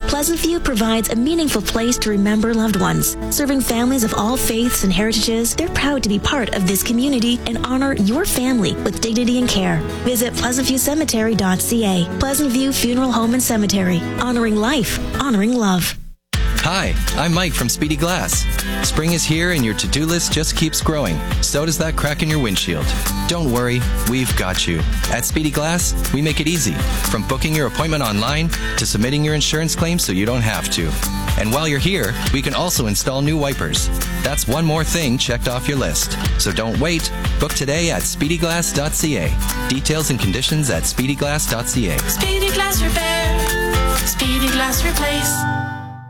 Pleasant View provides a meaningful place to remember loved ones. Serving families of all faiths and heritages, they're proud to be part of this community and honor your family with dignity and care. Visit pleasantviewcemetery.ca. Pleasant View Funeral Home and Cemetery. Honoring life, honoring love. Hi, I'm Mike from Speedy Glass. Spring is here and your to-do list just keeps growing. So does that crack in your windshield. Don't worry, we've got you. At Speedy Glass, we make it easy. From booking your appointment online to submitting your insurance claim so you don't have to. And while you're here, we can also install new wipers. That's one more thing checked off your list. So don't wait. Book today at speedyglass.ca. Details and conditions at speedyglass.ca. Speedy Glass Repair. Speedy Glass Replace.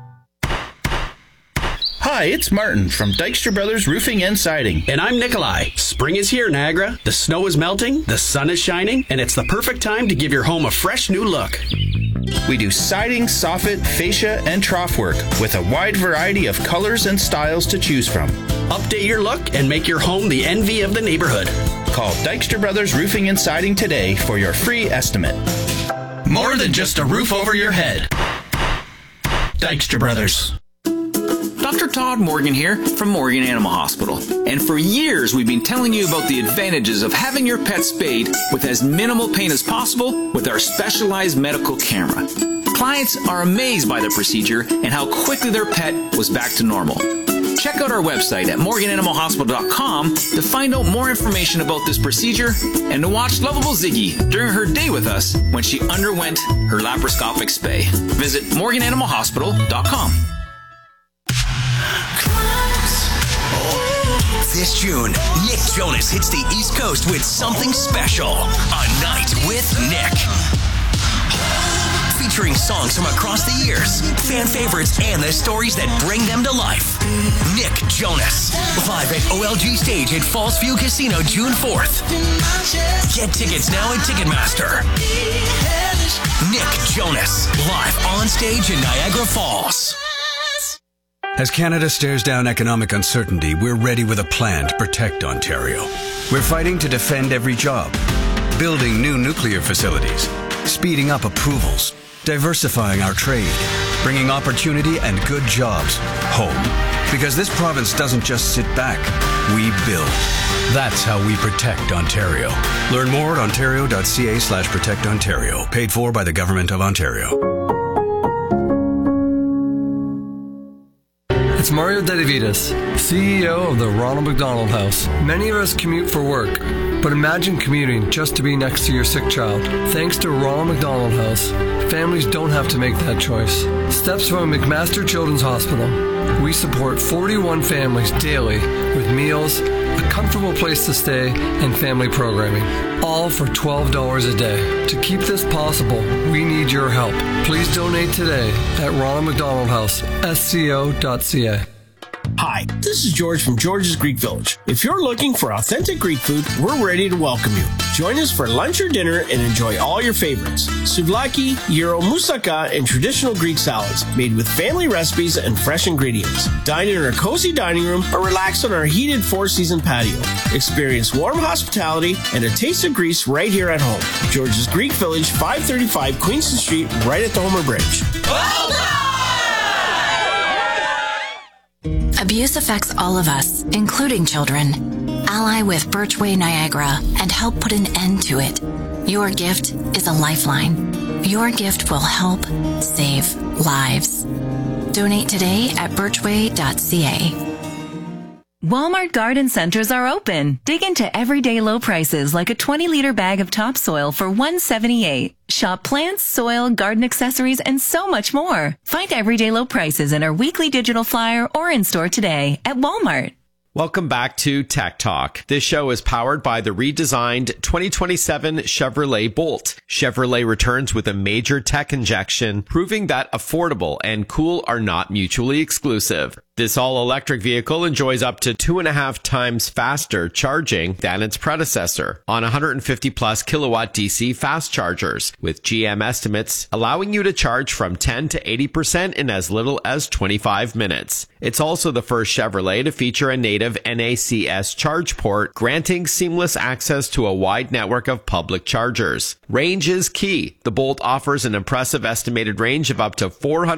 Hi, it's Martin from Dykstra Brothers Roofing and Siding. And I'm Nikolai. Spring is here, Niagara. The snow is melting, the sun is shining, and it's the perfect time to give your home a fresh new look. We do siding, soffit, fascia, and trough work with a wide variety of colors and styles to choose from. Update your look and make your home the envy of the neighborhood. Call Dykstra Brothers Roofing and Siding today for your free estimate. More than just a roof over your head. Dykstra Brothers. Dr. Todd Morgan here from Morgan Animal Hospital. And for years, we've been telling you about the advantages of having your pet spayed with as minimal pain as possible with our specialized medical camera. Clients are amazed by the procedure and how quickly their pet was back to normal. Check out our website at morgananimalhospital.com to find out more information about this procedure and to watch lovable Ziggy during her day with us when she underwent her laparoscopic spay. Visit morgananimalhospital.com. This June, Nick Jonas hits the East Coast with something special. A Night with Nick. Featuring songs from across the years, fan favorites, and the stories that bring them to life. Nick Jonas. Live at OLG Stage at Falls View Casino June 4th. Get tickets now at Ticketmaster. Nick Jonas. Live on stage in Niagara Falls. As Canada stares down economic uncertainty, we're ready with a plan to protect Ontario. We're fighting to defend every job, building new nuclear facilities, speeding up approvals, diversifying our trade, bringing opportunity and good jobs home. Because this province doesn't just sit back, we build. That's how we protect Ontario. Learn more at ontario.ca/protectontario. Paid for by the Government of Ontario. It's Mario Dedivitas, CEO of the Ronald McDonald House. Many of us commute for work, but imagine commuting just to be next to your sick child. Thanks to Ronald McDonald House, families don't have to make that choice. Steps from McMaster Children's Hospital. We support 41 families daily with meals, a comfortable place to stay, and family programming. All for $12 a day. To keep this possible, we need your help. Please donate today at Ronald McDonald House, sco.ca. Hi, this is George from George's Greek Village. If you're looking for authentic Greek food, we're ready to welcome you. Join us for lunch or dinner and enjoy all your favorites. Souvlaki, gyro, moussaka, and traditional Greek salads made with family recipes and fresh ingredients. Dine in our cozy dining room or relax on our heated four-season patio. Experience warm hospitality and a taste of Greece right here at home. George's Greek Village, 535 Queenston Street, right at the Homer Bridge. Abuse affects all of us, including children. Ally with Birchway Niagara and help put an end to it. Your gift is a lifeline. Your gift will help save lives. Donate today at birchway.ca. Walmart garden centers are open. Dig into everyday low prices like a 20-liter bag of topsoil for $1.78. Shop plants, soil, garden accessories, and so much more. Find everyday low prices in our weekly digital flyer or in-store today at Walmart. Welcome back to Tech Talk. This show is powered by the redesigned 2027 Chevrolet Bolt. Chevrolet returns with a major tech injection, proving that affordable and cool are not mutually exclusive. This all-electric vehicle enjoys up to 2.5 times faster charging than its predecessor on 150-plus kilowatt DC fast chargers, with GM estimates allowing you to charge from 10 to 80% in as little as 25 minutes. It's also the first Chevrolet to feature a native NACS charge port, granting seamless access to a wide network of public chargers. Range is key. The Bolt offers an impressive estimated range of up to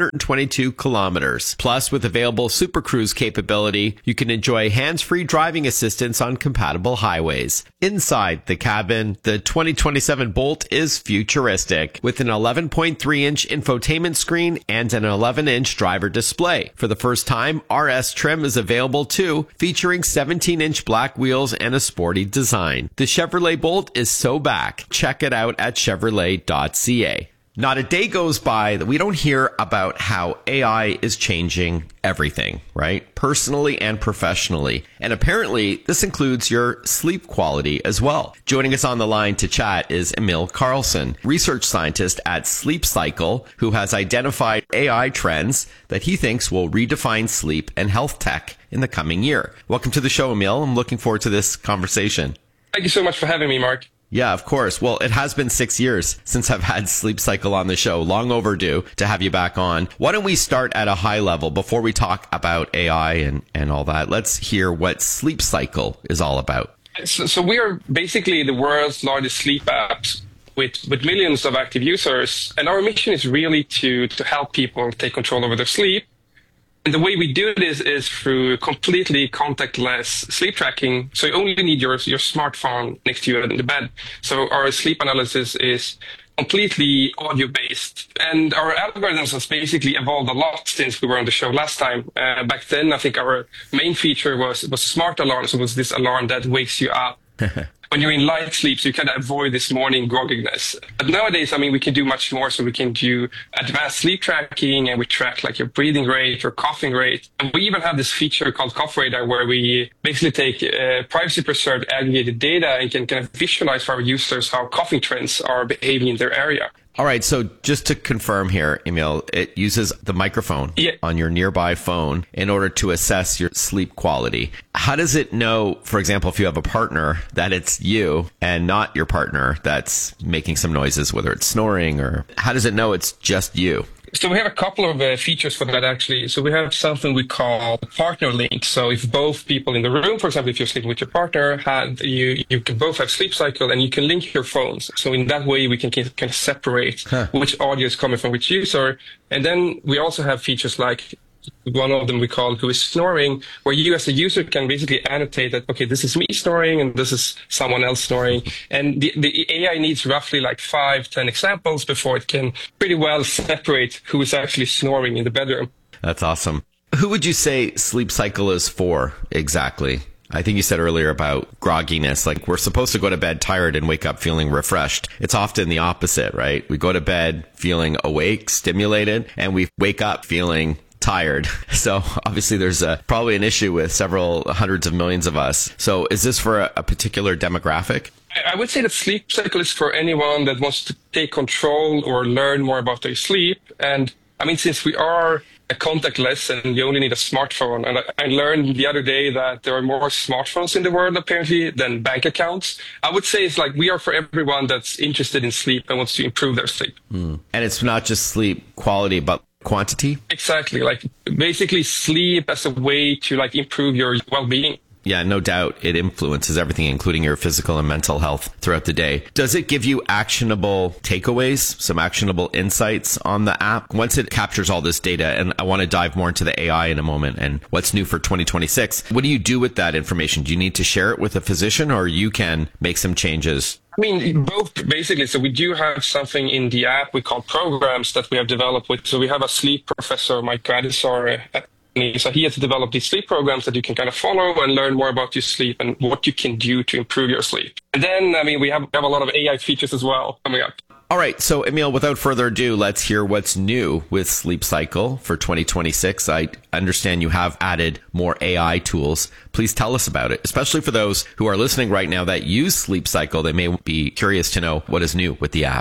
422 kilometers. Plus, with available Super Cruise capability, you can enjoy hands-free driving assistance on compatible highways. Inside the cabin, the 2027 Bolt is futuristic, with an 11.3-inch infotainment screen and an 11-inch driver display. For the first time, RS trim is available too, featuring 17-inch black wheels and a sporty design. The Chevrolet Bolt is so back. Check it out at Chevrolet.ca. Not a day goes by that we don't hear about how AI is changing everything, right? Personally and professionally. And apparently, this includes your sleep quality as well. Joining us on the line to chat is Emil Carlson, research scientist at Sleep Cycle, who has identified AI trends that he thinks will redefine sleep and health tech in the coming year. Welcome to the show, Emil. I'm looking forward to this conversation. Thank you so much for having me, Mark. Yeah, of course. Well, it has been 6 years since I've had Sleep Cycle on the show. Long overdue to have you back on. Why don't we start at a high level before we talk about AI and all that? Let's hear what Sleep Cycle is all about. So we are basically the world's largest sleep apps with millions of active users. And our mission is really to help people take control over their sleep. And the way we do this is through completely contactless sleep tracking. So you only need your smartphone next to you in the bed. So our sleep analysis is completely audio-based. And our algorithms has basically evolved a lot since we were on the show last time. Back then, I think our main feature was smart alarm. So it was this alarm that wakes you up when you're in light sleep, so you kind of avoid this morning grogginess. But nowadays, I mean, we can do much more. So we can do advanced sleep tracking, and we track like your breathing rate or coughing rate. And we even have this feature called Cough Radar, where we basically take privacy-preserved aggregated data and can kind of visualize for our users how coughing trends are behaving in their area. All right, so just to confirm here, Emil, it uses the microphone on your nearby phone in order to assess your sleep quality. How does it know, for example, if you have a partner, that it's you and not your partner that's making some noises, whether it's snoring, or how does it know it's just you? So we have a couple of features for that, actually. So we have something we call partner link. So if both people in the room, for example, if you're sleeping with your partner, you can both have Sleep Cycle, and you can link your phones. So in that way, we can kind of separate which audio is coming from which user. And then we also have features like one of them we call Who is Snoring, where you as a user can basically annotate that, okay, this is me snoring and this is someone else snoring. And the AI needs roughly like 5-10 examples before it can pretty well separate who is actually snoring in the bedroom. That's awesome. Who would you say Sleep Cycle is for exactly? I think you said earlier about grogginess, like we're supposed to go to bed tired and wake up feeling refreshed. It's often the opposite, right? We go to bed feeling awake, stimulated, and we wake up feeling tired. So obviously there's probably an issue with several hundreds of millions of us. So is this for a particular demographic? I would say that Sleep Cycle is for anyone that wants to take control or learn more about their sleep. And I mean, since we are contactless and you only need a smartphone, and I learned the other day that there are more smartphones in the world apparently than bank accounts. I would say it's like we are for everyone that's interested in sleep and wants to improve their sleep. And it's not just sleep quality, but quantity? Exactly. Like basically sleep as a way to like improve your well-being. Yeah, no doubt it influences everything, including your physical and mental health throughout the day. Does it give you actionable takeaways, some actionable insights on the app? Once it captures all this data, and I want to dive more into the AI in a moment and what's new for 2026, what do you do with that information? Do you need to share it with a physician, or you can make some changes? I mean, both basically. So we do have something in the app we call programs that we have developed with. So we have a sleep professor, Mike Gradisar, so he has developed these sleep programs that you can kind of follow and learn more about your sleep and what you can do to improve your sleep. And then, I mean, we have a lot of AI features as well coming up. All right. So, Emil, without further ado, let's hear what's new with Sleep Cycle for 2026. I understand you have added more AI tools. Please tell us about it, especially for those who are listening right now that use Sleep Cycle. They may be curious to know what is new with the app.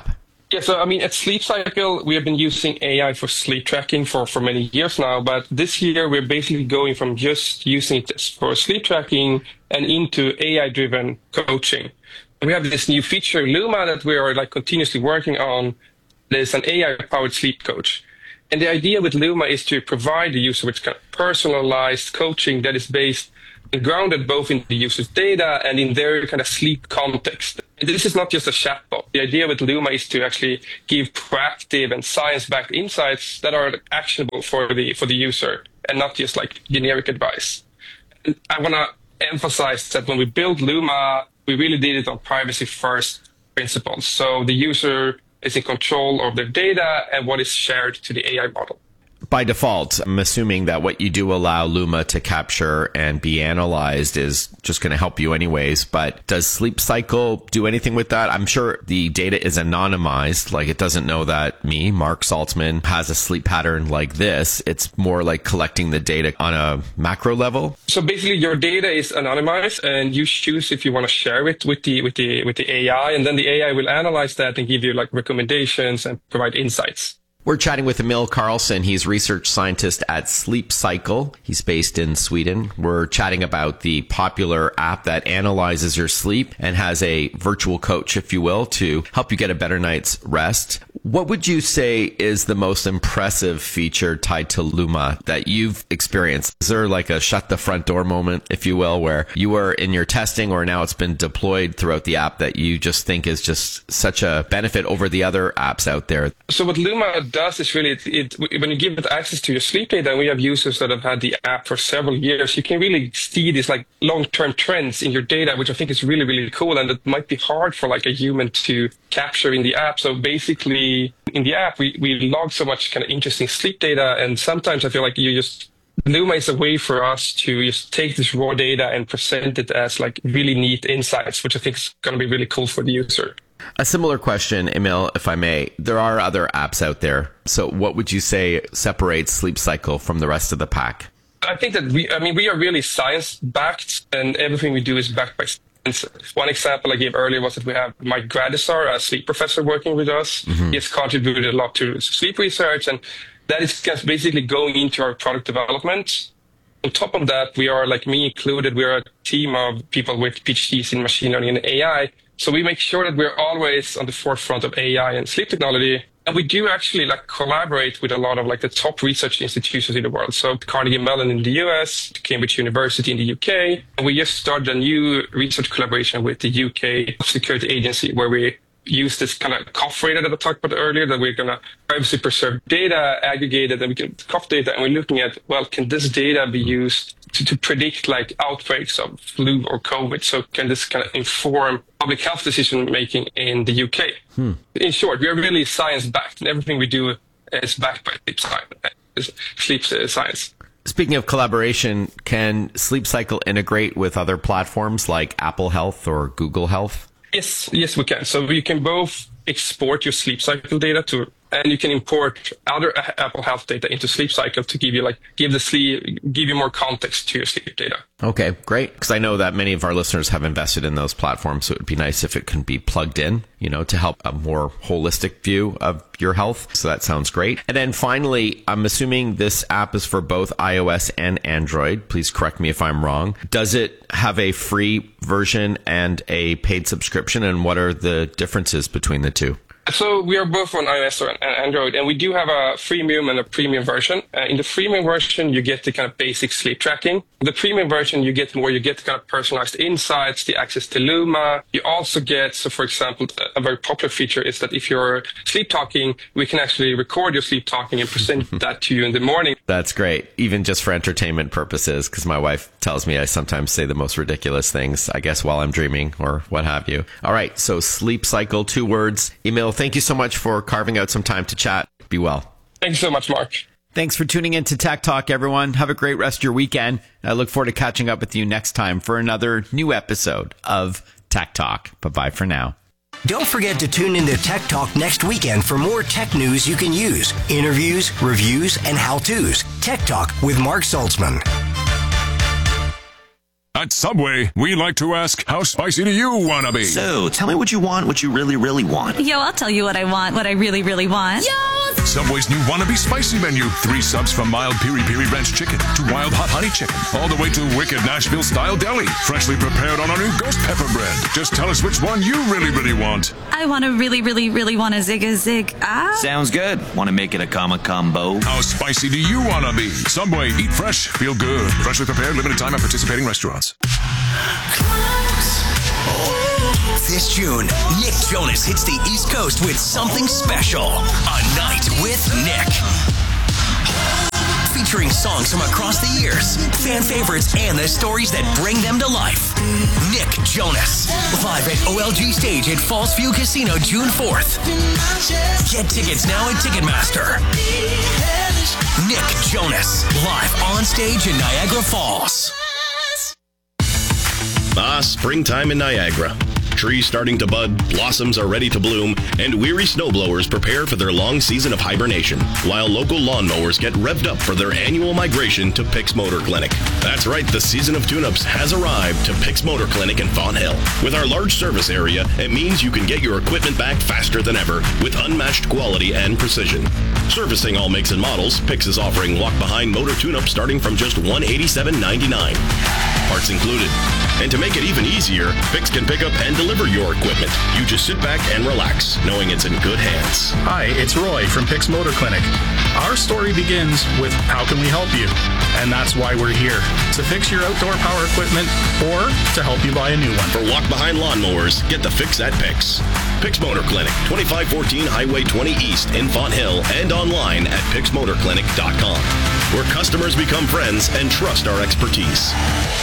Yeah, so I mean, at Sleep Cycle, we have been using AI for sleep tracking for many years now. But this year, we're basically going from just using it for sleep tracking and into AI-driven coaching. We have this new feature, Luma, that we are like continuously working on. There's an AI-powered sleep coach. And the idea with Luma is to provide the user with kind of personalized coaching that is based and grounded both in the user's data and in their kind of sleep context. And this is not just a chatbot. The idea with Luma is to actually give proactive and science-backed insights that are actionable for the user and not just like generic advice. And I want to emphasize that when we built Luma, we really did it on privacy-first principles. So the user is in control of their data and what is shared to the AI model. By default, I'm assuming that what you do allow Luma to capture and be analyzed is just going to help you anyways. But does Sleep Cycle do anything with that? I'm sure the data is anonymized. Like, it doesn't know that me, Mark Saltzman, has a sleep pattern like this. It's more like collecting the data on a macro level. So basically, your data is anonymized, and you choose if you want to share it with the AI, and then the AI will analyze that and give you like recommendations and provide insights. We're chatting with Emil Carlson. He's research scientist at Sleep Cycle. He's based in Sweden. We're chatting about the popular app that analyzes your sleep and has a virtual coach, if you will, to help you get a better night's rest. What would you say is the most impressive feature tied to Luma that you've experienced? Is there like a shut the front door moment, if you will, where you were in your testing or now it's been deployed throughout the app that you just think is just such a benefit over the other apps out there? So what Luma does is really, when you give it access to your sleep data, and we have users that have had the app for several years, you can really see these like long-term trends in your data, which I think is really, really cool. And it might be hard for like a human to capture in the app. So basically, in the app, we log so much kind of interesting sleep data, and sometimes I feel like Luma is a way for us to just take this raw data and present it as like really neat insights, which I think is going to be really cool for the user. A similar question, Emil, if I may. There are other apps out there. So what would you say separates Sleep Cycle from the rest of the pack? I think that we are really science-backed, and everything we do is backed by science. One example I gave earlier was that we have Mike Gradisar, a sleep professor, working with us. Mm-hmm. He has contributed a lot to sleep research, and that is just basically going into our product development. On top of that, we are, like me included, we are a team of people with PhDs in machine learning and AI. So we make sure that we're always on the forefront of AI and sleep technology. And we do actually like collaborate with a lot of like the top research institutions in the world. So Carnegie Mellon in the US, Cambridge University in the UK. And we just started a new research collaboration with the UK Security Agency, where we use this kind of cough radar that I talked about earlier, that we're going to privacy preserve data, aggregate it, and we can cough data. And we're looking at, well, can this data be used to predict like outbreaks of flu or COVID? So can this kind of inform public health decision making in the UK? In short, we are really science backed, and everything we do is backed by sleep science. Speaking of collaboration, can Sleep Cycle integrate with other platforms like Apple Health or Google Health? Yes, we can. So you can both export your Sleep Cycle data and you can import other Apple Health data into Sleep Cycle to give you more context to your sleep data. Okay, great. Because I know that many of our listeners have invested in those platforms, so it would be nice if it can be plugged in, to help a more holistic view of your health. So that sounds great. And then finally, I'm assuming this app is for both iOS and Android. Please correct me if I'm wrong. Does it have a free version and a paid subscription? And what are the differences between the two? So we are both on iOS and Android, and we do have a freemium and a premium version. In the freemium version, you get the kind of basic sleep tracking. The premium version, you get more. You get the kind of personalized insights, the access to Luma. You also get, so for example, a very popular feature is that if you're sleep talking, we can actually record your sleep talking and present that to you in the morning. That's great, even just for entertainment purposes, because my wife tells me I sometimes say the most ridiculous things, I guess, while I'm dreaming or what have you. All right, so Sleep Cycle, 2 words. Emil, thank you so much for carving out some time to chat. Be well. Thank you so much, Mark. Thanks for tuning in to Tech Talk, everyone. Have a great rest of your weekend. I look forward to catching up with you next time for another new episode of Tech Talk. Bye-bye for now. Don't forget to tune into Tech Talk next weekend for more tech news you can use, interviews, reviews, and how-tos. Tech Talk with Mark Saltzman. At Subway, we like to ask, how spicy do you want to be? So, tell me what you want, what you really, really want. Yo, I'll tell you what I want, what I really, really want. Yo! Subway's new Wannabe Spicy menu. 3 subs from mild piri-piri ranch chicken to wild hot honey chicken, all the way to wicked Nashville-style deli, freshly prepared on our new ghost pepper bread. Just tell us which one you really, really want. I want to really, really, really want a zig. Sounds good. Want to make it a combo? How spicy do you want to be? Subway, eat fresh, feel good. Freshly prepared, limited time at participating restaurants. This June, Nick Jonas hits the East Coast with something special. A Night with Nick. Featuring songs from across the years, fan favorites, and the stories that bring them to life. Nick Jonas. Live at OLG Stage at Falls View Casino June 4th. Get tickets now at Ticketmaster. Nick Jonas. Live on stage in Niagara Falls. Springtime in Niagara. Trees starting to bud, blossoms are ready to bloom, and weary snowblowers prepare for their long season of hibernation, while local lawnmowers get revved up for their annual migration to Picks Motor Clinic. That's right, the season of tune-ups has arrived to Picks Motor Clinic in Fonthill. With our large service area, it means you can get your equipment back faster than ever with unmatched quality and precision. Servicing all makes and models, Picks is offering walk-behind motor tune-ups starting from just $187.99. Parts included. And to make it even easier, Picks can pick up and deliver your equipment. You just sit back and relax, knowing it's in good hands. Hi, it's Roy from Picks Motor Clinic. Our story begins with how can we help you? And that's why we're here, to fix your outdoor power equipment or to help you buy a new one. For walk-behind lawnmowers, get the fix at Picks. Picks Motor Clinic, 2514 Highway 20 East in Fonthill, and online at picksmotorclinic.com, where customers become friends and trust our expertise.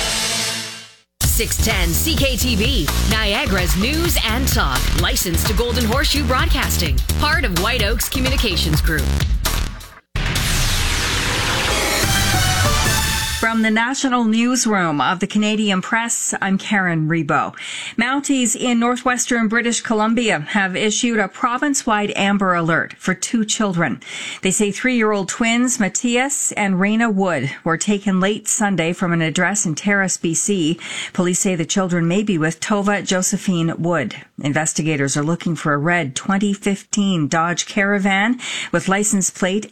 610 CKTV, Niagara's news and talk. Licensed to Golden Horseshoe Broadcasting. Part of White Oaks Communications Group. From the National Newsroom of the Canadian Press, I'm Karen Rebo. Mounties in northwestern British Columbia have issued a province-wide Amber Alert for 2 children. They say 3-year-old twins Matthias and Raina Wood were taken late Sunday from an address in Terrace, BC. Police say the children may be with Tova Josephine Wood. Investigators are looking for a red 2015 Dodge Caravan with license plate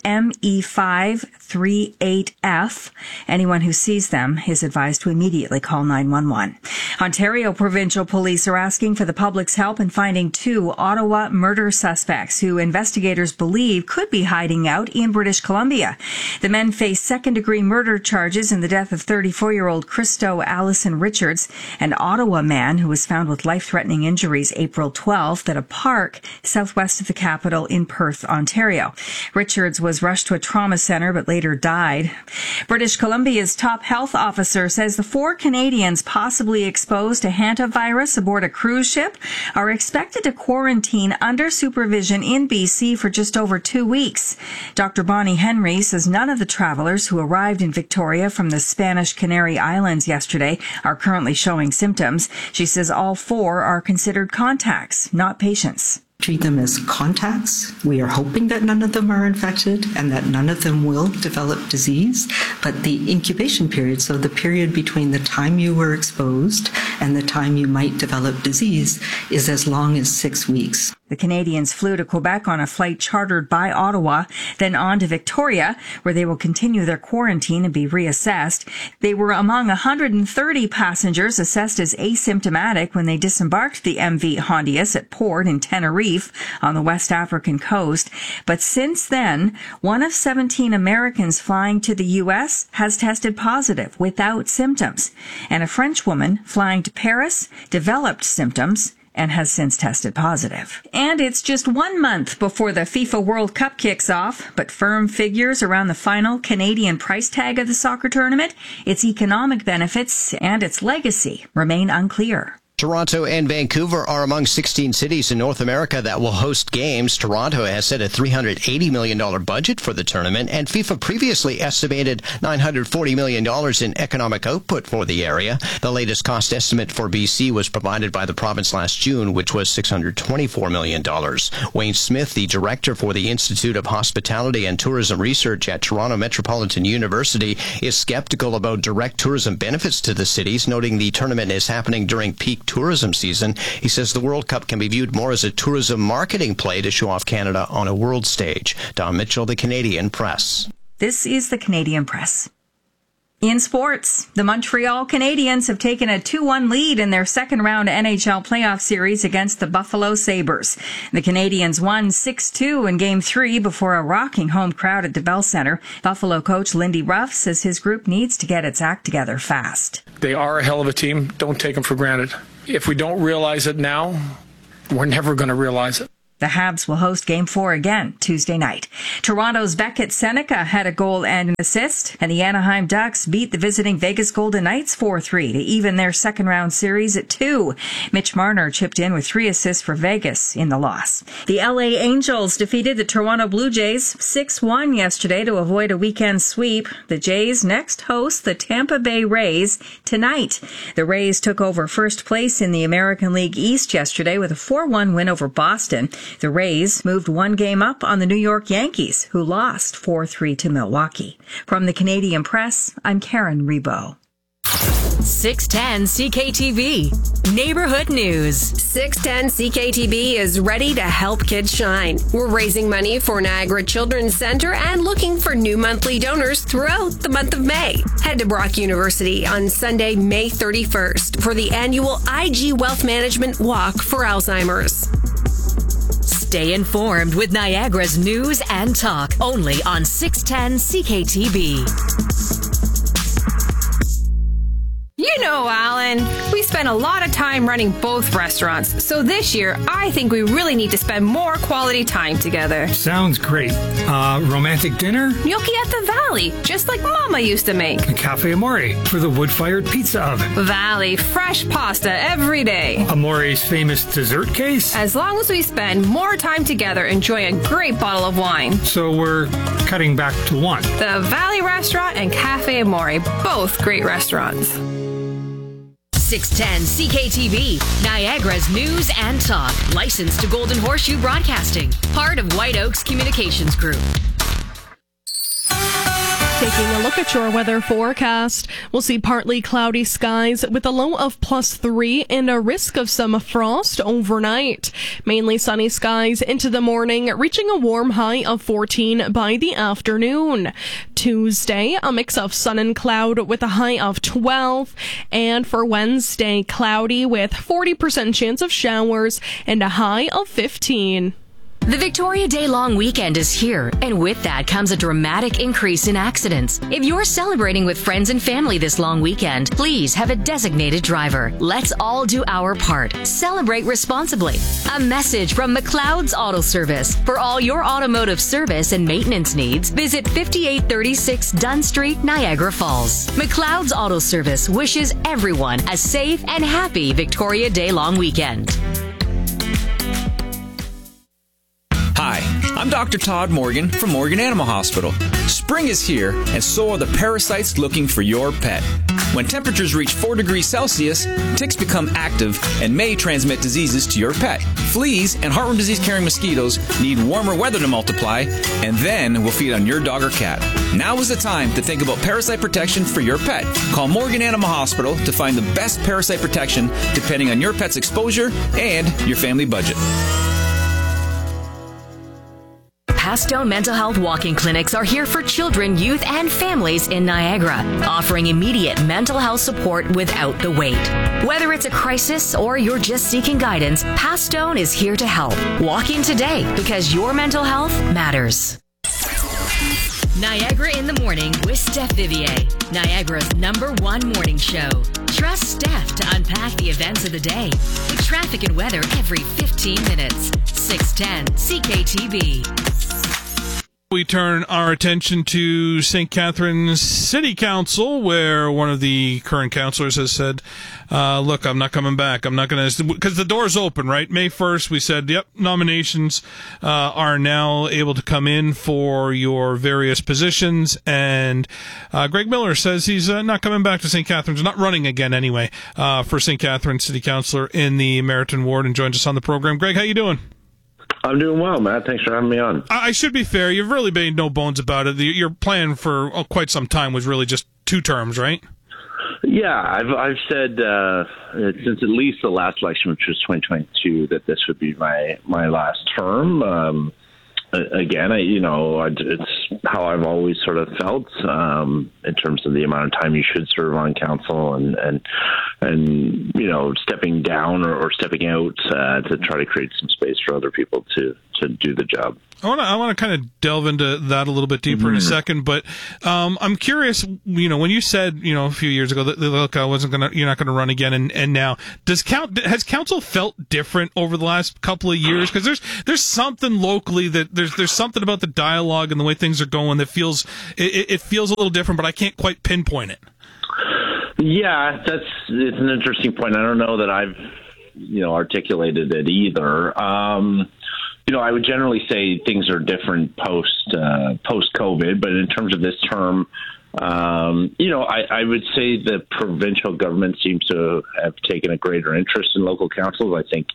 ME538F. Anyone who sees them is advised to immediately call 911. Ontario Provincial Police are asking for the public's help in finding 2 Ottawa murder suspects who investigators believe could be hiding out in British Columbia. The men face second-degree murder charges in the death of 34-year-old Christo Allison Richards, an Ottawa man who was found with life-threatening injuries April 12th at a park southwest of the capital in Perth, Ontario. Richards was rushed to a trauma center but later died. British Columbia's top health officer says the 4 Canadians possibly exposed to hantavirus aboard a cruise ship are expected to quarantine under supervision in BC for just over 2 weeks. Dr. Bonnie Henry says none of the travelers who arrived in Victoria from the Spanish Canary Islands yesterday are currently showing symptoms. She says all 4 are considered contacts, not patients. Treat them as contacts. We are hoping that none of them are infected and that none of them will develop disease. But the incubation period, so the period between the time you were exposed and the time you might develop disease, is as long as 6 weeks. The Canadians flew to Quebec on a flight chartered by Ottawa, then on to Victoria, where they will continue their quarantine and be reassessed. They were among 130 passengers assessed as asymptomatic when they disembarked the MV Hondius at port in Tenerife on the West African coast. But since then, 1 of 17 Americans flying to the U.S. has tested positive without symptoms. And a French woman flying to Paris developed symptoms and has since tested positive. And it's just 1 month before the FIFA World Cup kicks off, but firm figures around the final Canadian price tag of the soccer tournament, its economic benefits, and its legacy remain unclear. Toronto and Vancouver are among 16 cities in North America that will host games. Toronto has set a $380 million budget for the tournament, and FIFA previously estimated $940 million in economic output for the area. The latest cost estimate for BC was provided by the province last June, which was $624 million. Wayne Smith, the director for the Institute of Hospitality and Tourism Research at Toronto Metropolitan University, is skeptical about direct tourism benefits to the cities, noting the tournament is happening during peak tourism season. He says the World Cup can be viewed more as a tourism marketing play to show off Canada on a world stage. Don Mitchell, the Canadian Press. This is the Canadian Press. In sports, the Montreal Canadiens have taken a 2-1 lead in their second-round NHL playoff series against the Buffalo Sabres. The Canadiens won 6-2 in Game 3 before a rocking home crowd at the Bell Centre. Buffalo coach Lindy Ruff says his group needs to get its act together fast. They are a hell of a team. Don't take them for granted. If we don't realize it now, we're never going to realize it. The Habs will host Game 4 again Tuesday night. Toronto's Beckett Seneca had a goal and an assist, and the Anaheim Ducks beat the visiting Vegas Golden Knights 4-3 to even their second-round series at 2. Mitch Marner chipped in with 3 assists for Vegas in the loss. The LA Angels defeated the Toronto Blue Jays 6-1 yesterday to avoid a weekend sweep. The Jays next host the Tampa Bay Rays tonight. The Rays took over first place in the American League East yesterday with a 4-1 win over Boston. The Rays moved 1 game up on the New York Yankees, who lost 4-3 to Milwaukee. From the Canadian Press, I'm Karen Rebo. 610 CKTV Neighborhood News. 610 CKTV is ready to help kids shine. We're raising money for Niagara Children's Center and looking for new monthly donors throughout the month of May. Head to Brock University on Sunday, May 31st for the annual IG Wealth Management Walk for Alzheimer's. Stay informed with Niagara's news and talk only on 610 CKTB. You know, Alan, we spend a lot of time running both restaurants, so this year I think we really need to spend more quality time together. Sounds great. Romantic dinner? Gnocchi at the Valley, just like Mama used to make. A Cafe Amore for the wood-fired pizza oven. Valley, fresh pasta every day. Amore's famous dessert case? As long as we spend more time together enjoying a great bottle of wine. So we're cutting back to one. The Valley Restaurant and Cafe Amore, both great restaurants. 610 CKTV, Niagara's news and talk. Licensed to Golden Horseshoe Broadcasting. Part of White Oaks Communications Group. Taking a look at your weather forecast, we'll see partly cloudy skies with a low of +3 and a risk of some frost overnight. Mainly sunny skies into the morning, reaching a warm high of 14 by the afternoon. Tuesday, a mix of sun and cloud with a high of 12. And for Wednesday, cloudy with 40% chance of showers and a high of 15. The Victoria Day long weekend is here, and with that comes a dramatic increase in accidents. If you're celebrating with friends and family this long weekend, please have a designated driver. Let's all do our part. Celebrate responsibly. A message from McLeod's Auto Service. For all your automotive service and maintenance needs, visit 5836 Dunn Street, Niagara Falls. McLeod's Auto Service wishes everyone a safe and happy Victoria Day long weekend. Hi, I'm Dr. Todd Morgan from Morgan Animal Hospital. Spring is here, and so are the parasites looking for your pet. When temperatures reach 4 degrees Celsius, ticks become active and may transmit diseases to your pet. Fleas and heartworm disease-carrying mosquitoes need warmer weather to multiply, and then will feed on your dog or cat. Now is the time to think about parasite protection for your pet. Call Morgan Animal Hospital to find the best parasite protection depending on your pet's exposure and your family budget. Pastone Mental Health Walking Clinics are here for children, youth, and families in Niagara, offering immediate mental health support without the wait. Whether it's a crisis or you're just seeking guidance, Pastone is here to help. Walk in today because your mental health matters. Niagara in the Morning with Steph Vivier, Niagara's #1 morning show. Trust Steph to unpack the events of the day with traffic and weather every 15 minutes. 610 CKTV. We turn our attention to St. Catharines City Council, where one of the current councillors has said, look, I'm not coming back. I'm not going to, because the door's open, right? May 1st, we said, yep, nominations are now able to come in for your various positions. And Greg Miller says he's not coming back to St. Catharines, not running again anyway, for St. Catharines City Councillor in the Meriton Ward, and joins us on the program. Greg, how you doing? I'm doing well, Matt. Thanks for having me on. I should be fair. You've really made no bones about it. Your plan for quite some time was really just 2 terms, right? Yeah, I've said since at least the last election, which was 2022, that this would be my last term. Again, it's how I've always sort of felt in terms of the amount of time you should serve on council, and stepping down or stepping out to try to create some space for other people to do the job. I want to kind of delve into that a little bit deeper in a second, but I'm curious. When you said a few years ago that look, you're not gonna run again, and now has council felt different over the last couple of years? Because there's something locally that there's something about the dialogue and the way things are going that feels it feels a little different, but I can't quite pinpoint it. Yeah, it's an interesting point. I don't know that I've articulated it either. I would generally say things are different post COVID, but in terms of this term, I would say the provincial government seems to have taken a greater interest in local councils. I think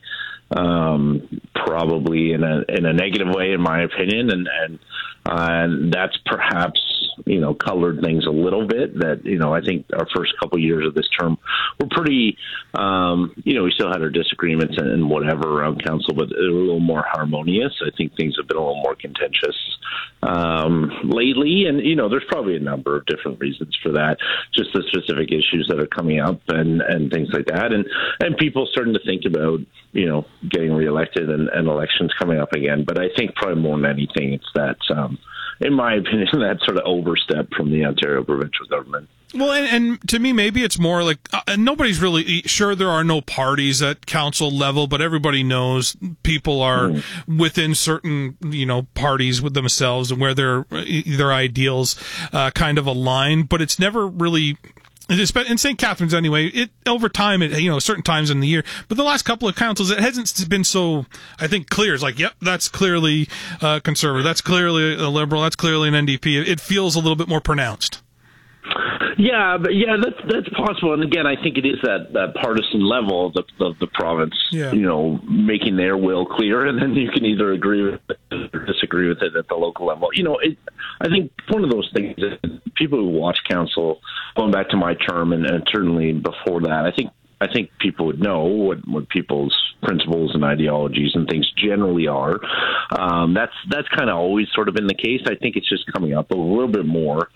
probably in a negative way, in my opinion, and that's perhaps colored things a little bit. That I think our first couple of years of this term were pretty. We still had our disagreements and whatever around council, but they were a little more harmonious. I think things have been a little more contentious lately, and there's probably a number of different reasons for that. Just the specific issues that are coming up and things like that, and people starting to think about getting reelected and elections coming up again. But I think probably more than anything, it's that, in my opinion, that sort of overstep from the Ontario provincial government. Well, and to me, maybe it's more like nobody's really sure. There are no parties at council level, but everybody knows people are within certain, parties with themselves and where their ideals kind of align. But it's never really. In St. Catharines, anyway, over time, certain times in the year, but the last couple of councils, it hasn't been so, I think, clear. It's like, yep, that's clearly Conservative, that's clearly a Liberal, that's clearly an NDP. It feels a little bit more pronounced. Yeah, that's possible. And again, I think it is that partisan level of the province, making their will clear, and then you can either agree with it or disagree with it at the local level. I think one of those things is people who watch council, going back to my term and certainly before that, I think people would know what people's principles and ideologies and things generally are. That's kind of always sort of been the case. I think it's just coming up a little bit more,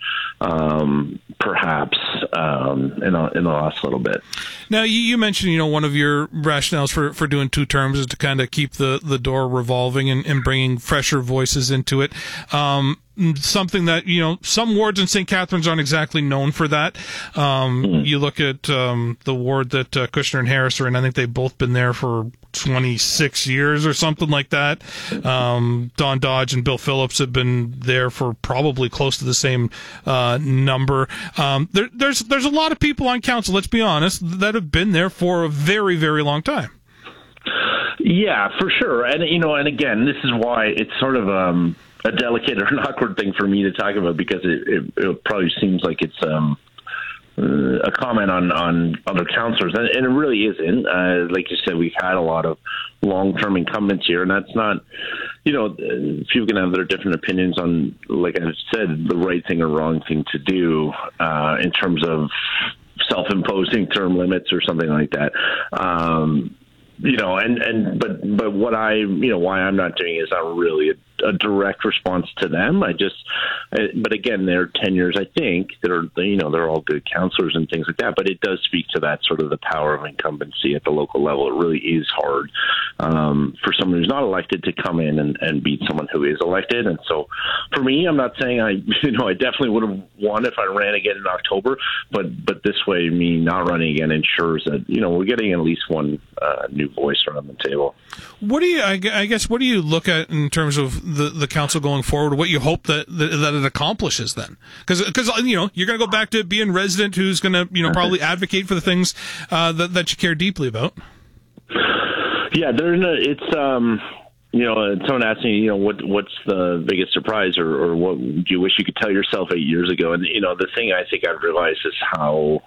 perhaps, in the last little bit. Now, you mentioned, one of your rationales for doing 2 terms is to kind of keep the door revolving and bringing fresher voices into it. Something that, some wards in St. Catharines aren't exactly known for that. You look at the ward that Kushner and Harris are in. I think they've both been there for 26 years or something like that. Don Dodge and Bill Phillips have been there for probably close to the same number. There's a lot of people on council, let's be honest, that have been there for a very, very long time. Yeah, for sure. And, and again, this is why it's sort of a delicate or an awkward thing for me to talk about, because it probably seems like it's a comment on other councillors, and it really isn't. Like you said, we've had a lot of long-term incumbents here, and that's not, people can have their different opinions on, like I said, the right thing or wrong thing to do in terms of self-imposing term limits or something like that. But what why I'm not doing it is not really a direct response to them. But again, their tenures, I think, they're all good counselors and things like that. But it does speak to that sort of the power of incumbency at the local level. It really is hard for someone who's not elected to come in and beat someone who is elected. And so, for me, I'm not saying I definitely would have won if I ran again in October. But this way, me not running again ensures that we're getting at least one new voice around the table. What do you look at in terms of the council going forward, what you hope that it accomplishes then? Because you're going to go back to being a resident who's going to, probably advocate for the things that you care deeply about. Yeah, someone asked me, what's the biggest surprise or what do you wish you could tell yourself 8 years ago? And, the thing I think I've realized is how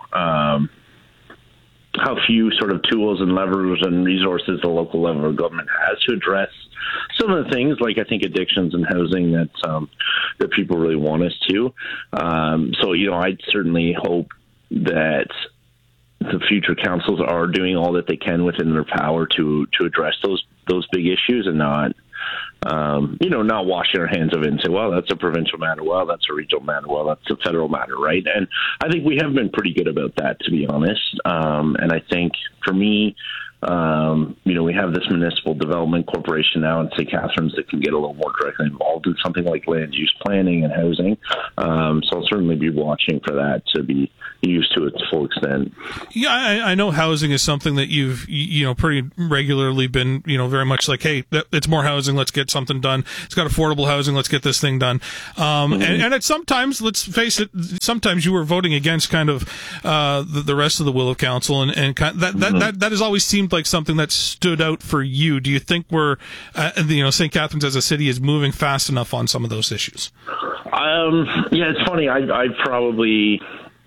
few sort of tools and levers and resources the local level of government has to address some of the things like I think addictions and housing that people really want us to. I'd certainly hope that the future councils are doing all that they can within their power to address those big issues and not washing our hands of it and say, well, that's a provincial matter. Well, that's a regional matter. Well, that's a federal matter. Right. And I think we have been pretty good about that, to be honest. And I think for me, we have this municipal development corporation now in St. Catharines that can get a little more directly involved in something like land use planning and housing. So I'll certainly be watching for that to be used to its full extent. Yeah, I know housing is something that you've, pretty regularly been, very much like, hey, it's more housing, let's get something done. It's got affordable housing, let's get this thing done. And at sometimes, let's face it, sometimes you were voting against kind of the rest of the will of council, and that has always seemed like something that stood out for you. Do you think we're, St. Catharines as a city is moving fast enough on some of those issues? Yeah, it's funny. I probably,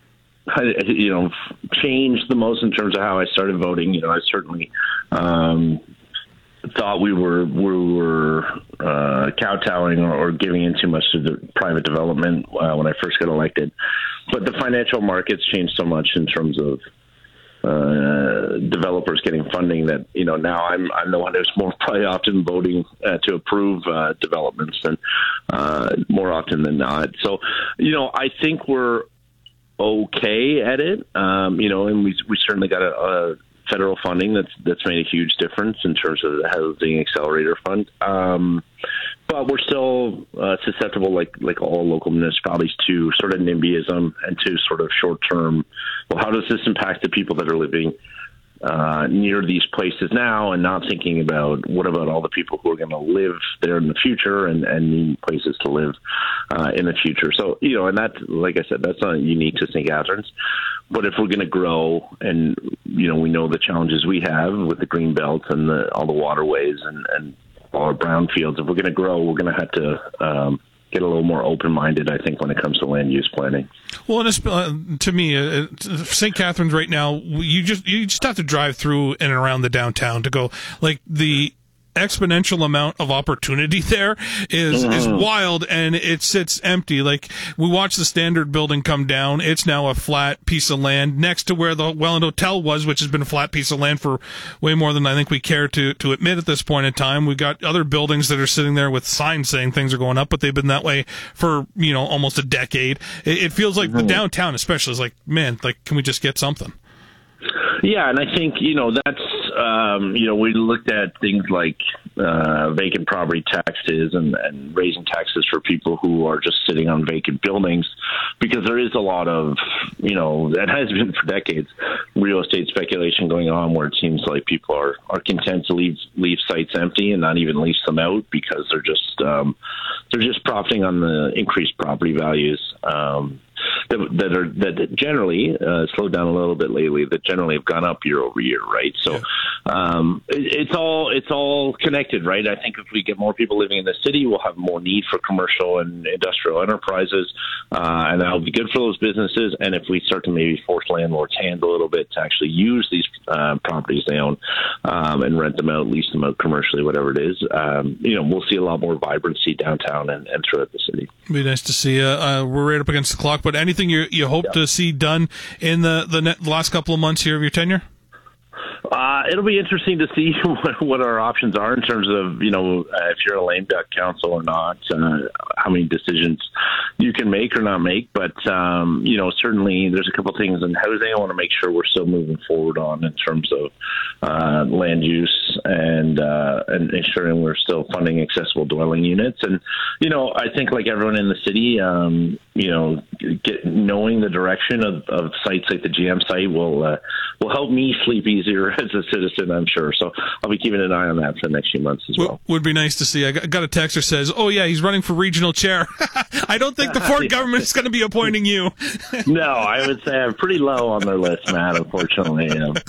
changed the most in terms of how I started voting. I certainly thought we were kowtowing or giving in too much to the private development when I first got elected. But the financial markets changed so much in terms of developers getting funding that now I'm the one who's more probably often voting to approve developments than more often than not. So I think we're okay at it, and we certainly got a federal funding that's made a huge difference in terms of the Housing Accelerator Fund. But we're still susceptible, like all local municipalities, to sort of NIMBYism and to sort of short-term, well, how does this impact the people that are living near these places now and not thinking about what about all the people who are going to live there in the future and need places to live in the future. So, and that's, like I said, that's not unique to St. Catharines. But if we're going to grow and, we know the challenges we have with the green belt and all the waterways and all our brownfields, if we're going to grow, we're going to have to get a little more open-minded, I think, when it comes to land use planning. Well, and to me, St. Catharines right now, you just have to drive through and around the downtown to go, like, the exponential amount of opportunity there is wild, and it sits empty. Like, we watched the Standard building come down. It's now a flat piece of land next to where the Welland Hotel was, which has been a flat piece of land for way more than I think we care to admit at this point in time. We've got other buildings that are sitting there with signs saying things are going up, but they've been that way for, almost a decade. It feels like the downtown especially is like, man, like, can we just get something? Yeah, and I think, that's, we looked at things like vacant property taxes and raising taxes for people who are just sitting on vacant buildings, because there is a lot of, that has been for decades, real estate speculation going on where it seems like people are content to leave sites empty and not even lease them out because they're just profiting on the increased property values. That generally slowed down a little bit lately, that generally have gone up year over year, right? So it's all connected, right? I think if we get more people living in the city, we'll have more need for commercial and industrial enterprises, and that'll be good for those businesses. And if we start to maybe force landlords' hand a little bit to actually use these properties they own and rent them out, lease them out commercially, whatever it is, we'll see a lot more vibrancy downtown and throughout the city. It'd be nice to see. We're right up against the clock, but anything you hope to see done in the last couple of months here of your tenure? It'll be interesting to see what our options are in terms of, if you're a lame duck council or not, how many decisions you can make or not make. But, certainly there's a couple things in housing I want to make sure we're still moving forward on in terms of land use and ensuring we're still funding accessible dwelling units. And, I think like everyone in the city, knowing the direction of sites like the GM site will help me sleep easier as a citizen, I'm sure. So I'll be keeping an eye on that for the next few months as well. Would be nice to see. I got a text that says, "Oh yeah, he's running for regional chair." I don't think the Ford government is going to be appointing you. No, I would say I'm pretty low on their list, Matt, unfortunately.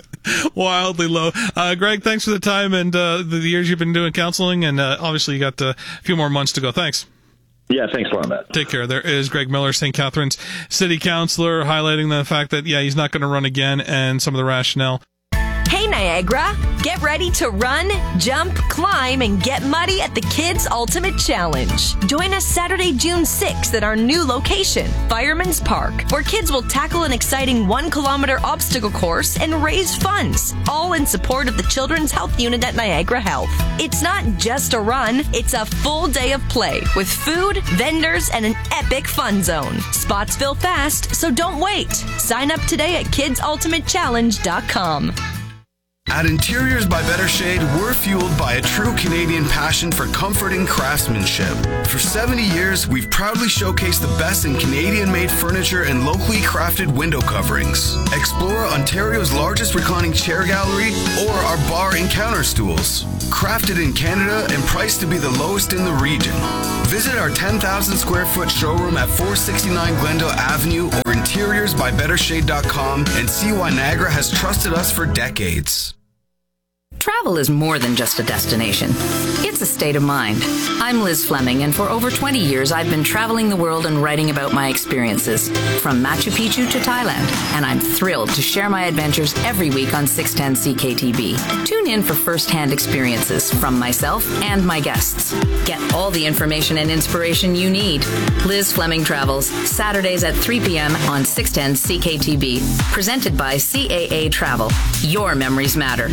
Wildly low. Greg, thanks for the time and the years you've been doing counseling, and obviously you got a few more months to go. Thanks. Yeah, thanks a lot, Matt. Take care. There is Greg Miller, St. Catharines City Councillor, highlighting the fact that, he's not going to run again and some of the rationale. Hey, Niagara! Get ready to run, jump, climb, and get muddy at the Kids Ultimate Challenge. Join us Saturday, June 6th at our new location, Fireman's Park, where kids will tackle an exciting 1-kilometer obstacle course and raise funds, all in support of the Children's Health Unit at Niagara Health. It's not just a run, it's a full day of play with food, vendors, and an epic fun zone. Spots fill fast, so don't wait. Sign up today at kidsultimatechallenge.com. At Interiors by Better Shade, we're fueled by a true Canadian passion for comfort and craftsmanship. For 70 years, we've proudly showcased the best in Canadian-made furniture and locally crafted window coverings. Explore Ontario's largest reclining chair gallery or our bar and counter stools. Crafted in Canada and priced to be the lowest in the region. Visit our 10,000 square foot showroom at 469 Glendale Avenue or interiorsbybettershade.com and see why Niagara has trusted us for decades. Travel is more than just a destination. It's a state of mind. I'm Liz Fleming, and for over 20 years, I've been traveling the world and writing about my experiences, from Machu Picchu to Thailand, and I'm thrilled to share my adventures every week on 610 CKTB. Tune in for first-hand experiences from myself and my guests. Get all the information and inspiration you need. Liz Fleming Travels, Saturdays at 3 p.m. on 610 CKTB. Presented by CAA Travel. Your memories matter.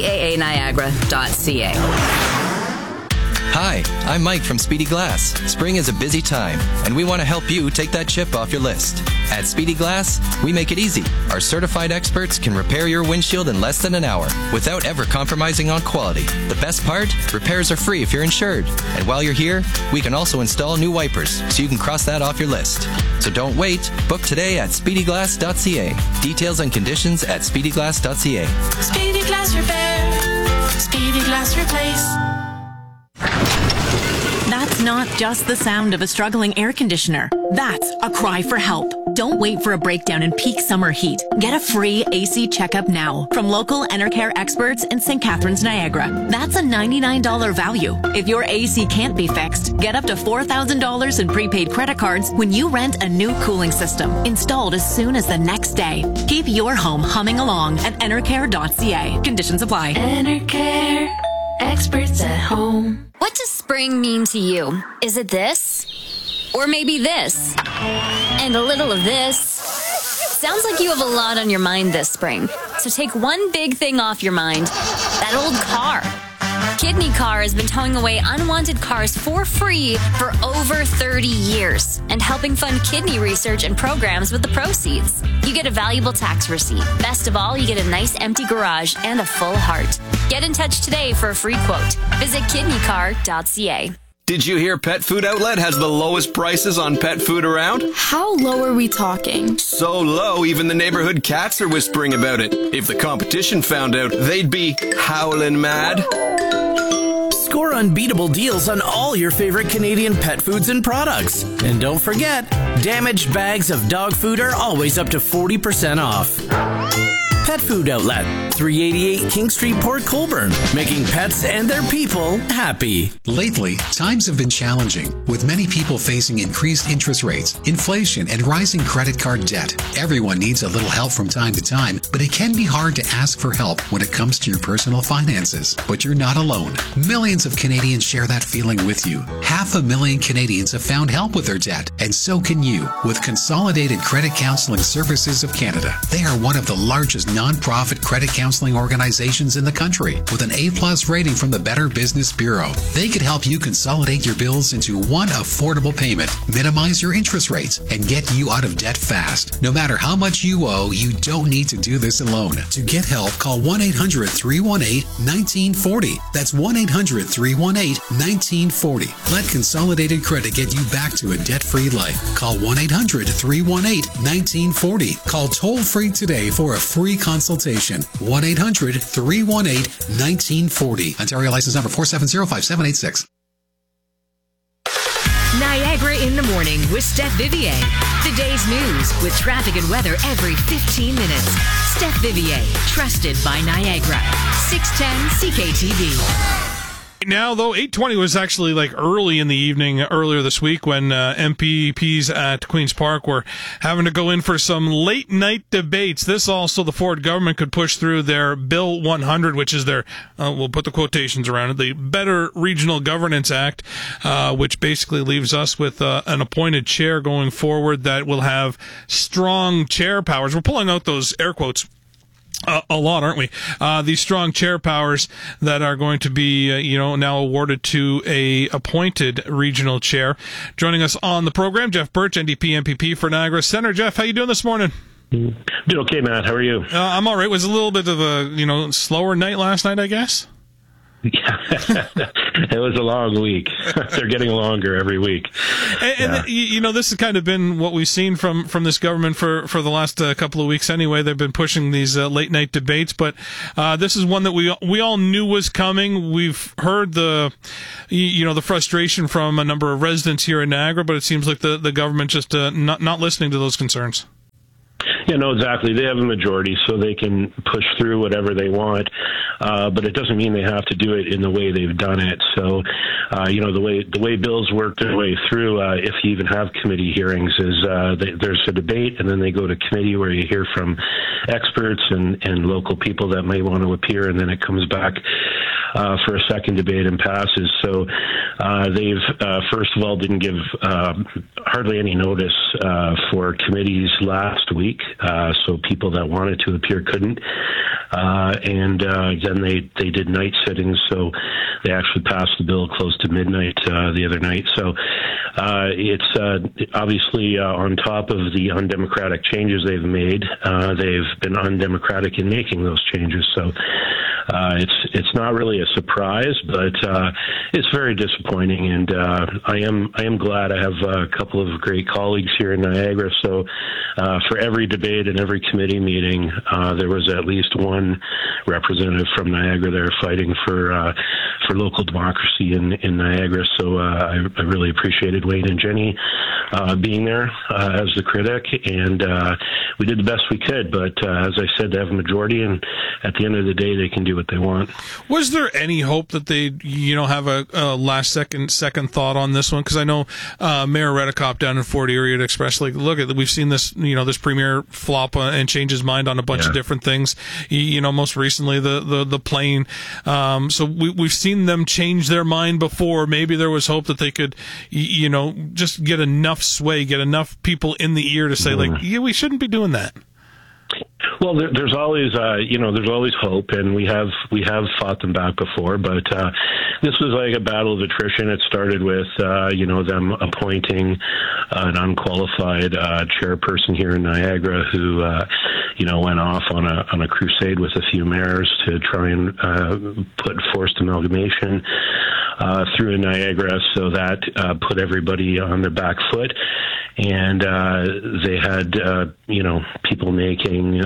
CAANiagara.ca. Hi, I'm Mike from Speedy Glass. Spring is a busy time, and we want to help you take that chip off your list. At Speedy Glass, we make it easy. Our certified experts can repair your windshield in less than an hour without ever compromising on quality. The best part? Repairs are free if you're insured. And while you're here, we can also install new wipers, so you can cross that off your list. So don't wait. Book today at speedyglass.ca. Details and conditions at speedyglass.ca. Speedy Glass Repair. Speedy Glass Replace. That's not just the sound of a struggling air conditioner. That's a cry for help. Don't wait for a breakdown in peak summer heat. Get a free AC checkup now from local Enercare experts in St. Catharines, Niagara. That's a $99 value. If your AC can't be fixed, get up to $4,000 in prepaid credit cards when you rent a new cooling system, installed as soon as the next day. Keep your home humming along at enercare.ca. Conditions apply. Enercare, experts at home. What does spring mean to you? Is it this? Or maybe this? And a little of this? Sounds like you have a lot on your mind this spring. So take one big thing off your mind. That old car. Kidney Car has been towing away unwanted cars for free for over 30 years and helping fund kidney research and programs with the proceeds. You get a valuable tax receipt. Best of all, you get a nice empty garage and a full heart. Get in touch today for a free quote. Visit kidneycar.ca. Did you hear Pet Food Outlet has the lowest prices on pet food around? How low are we talking? So low, even the neighborhood cats are whispering about it. If the competition found out, they'd be howling mad. Score unbeatable deals on all your favorite Canadian pet foods and products. And don't forget, damaged bags of dog food are always up to 40% off. Pet Food Outlet, 388 King Street, Port Colborne, making pets and their people happy. Lately, times have been challenging, with many people facing increased interest rates, inflation, and rising credit card debt. Everyone needs a little help from time to time, but it can be hard to ask for help when it comes to your personal finances. But you're not alone. Millions of Canadians share that feeling with you. 500,000 Canadians have found help with their debt, and so can you with Consolidated Credit Counseling Services of Canada. They are one of the largest nonprofit credit counseling organizations in the country with an A+ rating from the Better Business Bureau. They could help you consolidate your bills into one affordable payment, minimize your interest rates, and get you out of debt fast. No matter how much you owe, you don't need to do this alone. To get help, call 1-800-318-1940. That's 1-800-318-1940. Let Consolidated Credit get you back to a debt-free life. Call 1-800-318-1940. Call toll-free today for a free consultation. 1-800-318-1940. Ontario license number 4705786. Niagara in the morning with Steph Vivier. The day's news with traffic and weather every 15 minutes. Steph Vivier, trusted by Niagara. 610 CKTV. Now, though, 8:20 was actually like early in the evening earlier this week when MPPs at Queen's Park were having to go in for some late night debates. This also, the Ford government could push through their Bill 100, which is their, we'll put the quotations around it, the Better Regional Governance Act, which basically leaves us with an appointed chair going forward that will have strong chair powers. We're pulling out those air quotes a lot, aren't we? These strong chair powers that are going to be, now awarded to a appointed regional chair. Joining us on the program, Jeff Birch, NDP MPP for Niagara Centre. Jeff, how you doing this morning? Doing okay, Matt. How are you? I'm all right. It was a little bit of a, slower night last night, I guess. Yeah, it was a long week. They're getting longer every week. And this has kind of been what we've seen from this government for the last couple of weeks anyway. They've been pushing these late night debates, but this is one that we all knew was coming. We've heard the frustration from a number of residents here in Niagara, but it seems like the government just not listening to those concerns. Yeah, no, exactly. They have a majority, so they can push through whatever they want, but it doesn't mean they have to do it in the way they've done it. So, the way bills work their way through, if you even have committee hearings, is there's a debate, and then they go to committee where you hear from experts and local people that may want to appear, and then it comes back for a second debate and passes. So they've, first of all, didn't give hardly any notice for committees last week. So people that wanted to appear couldn't. And then they did night sittings, so they actually passed the bill close to midnight the other night. So it's obviously on top of the undemocratic changes they've made. They've been undemocratic in making those changes. So it's not really a surprise, but it's very disappointing. And I am glad I have a couple of great colleagues here in Niagara. So for every debate and every committee meeting, there was at least one representative from Niagara there fighting for local democracy in Niagara. So I really appreciated Wayne and Jenny being there as the critic, and we did the best we could. But as I said, they have a majority, and at the end of the day, they can do what they want. Was there any hope that they, have a last second thought on this one? Because I know Mayor Redekop down in Fort Erie had expressed, look, we've seen this, this premier flop and change his mind on a bunch of different things. Most recently the plane. So we've seen them change their mind before. Maybe there was hope that they could, just get enough sway, get enough people in the ear to say, we shouldn't be doing that. Well, there's always, there's always hope, and we have fought them back before, but this was like a battle of attrition. It started with, them appointing an unqualified chairperson here in Niagara who, went off on a crusade with a few mayors to try and put forced amalgamation through in Niagara. So that put everybody on their back foot. And they had, people making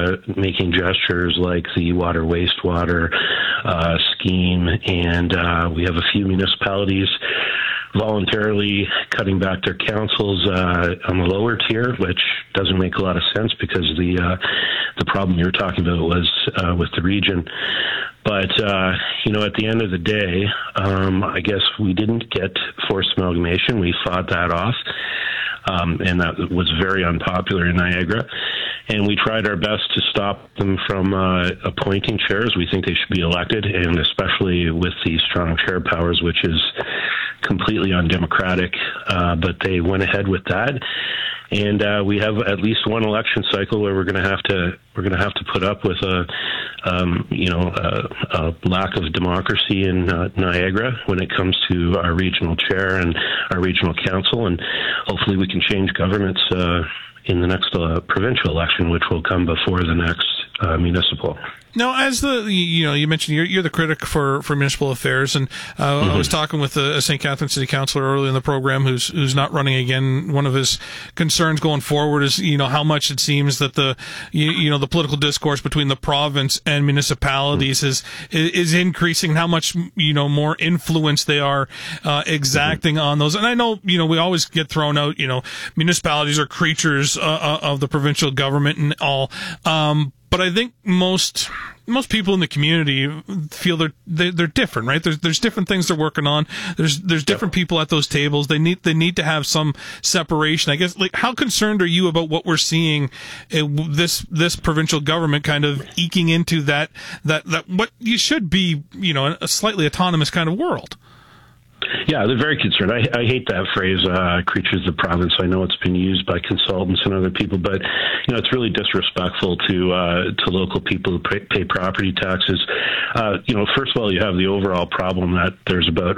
gestures like the water wastewater scheme, and we have a few municipalities voluntarily cutting back their councils on the lower tier, which doesn't make a lot of sense because the problem you're talking about was with the region. But, at the end of the day, I guess we didn't get forced amalgamation. We fought that off. And that was very unpopular in Niagara. And we tried our best to stop them from appointing chairs. We think they should be elected, and especially with the strong chair powers, which is completely undemocratic. But they went ahead with that. and we have at least one election cycle where we're going to have to put up with a lack of democracy in Niagara when it comes to our regional chair and our regional council, and hopefully we can change governments in the next provincial election, which will come before the next municipal. Now, as you mentioned you're the critic for municipal affairs, and I was talking with a St. Catharines City Councillor early in the program who's not running again. One of his concerns going forward is how much it seems that the political discourse between the province and municipalities is increasing, and how much more influence they are exacting on those. And I know we always get thrown out municipalities are creatures of the provincial government and all. But I think most people in the community feel they're different, right? There's different things they're working on. There's different people at those tables. They need to have some separation. I guess, how concerned are you about what we're seeing this provincial government kind of eking into that what you should be, a slightly autonomous kind of world? Yeah, they're very concerned. I hate that phrase, creatures of the province. I know it's been used by consultants and other people, but it's really disrespectful to local people who pay property taxes. First of all, you have the overall problem that there's about